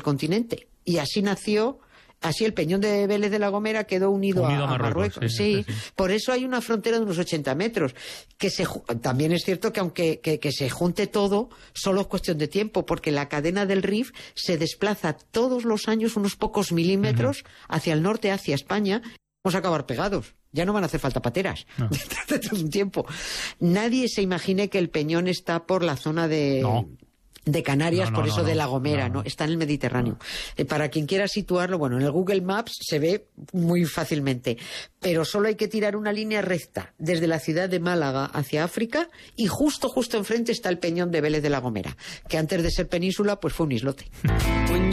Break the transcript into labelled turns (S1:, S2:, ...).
S1: continente. Y así nació... Así el Peñón de Vélez de la Gomera quedó unido a Marruecos. Sí. Por eso hay una frontera de unos 80 metros. También es cierto que aunque que se junte todo, solo es cuestión de tiempo, porque la cadena del Rif se desplaza todos los años unos pocos milímetros hacia el norte, hacia España. Vamos a acabar pegados. Ya no van a hacer falta pateras de todo un tiempo. Nadie se imagine que el Peñón está por la zona de Canarias, por eso de La Gomera, no, está en el Mediterráneo. Para quien quiera situarlo, bueno, en el Google Maps se ve muy fácilmente, pero solo hay que tirar una línea recta desde la ciudad de Málaga hacia África y justo enfrente está el Peñón de Vélez de la Gomera, que antes de ser península pues fue un islote.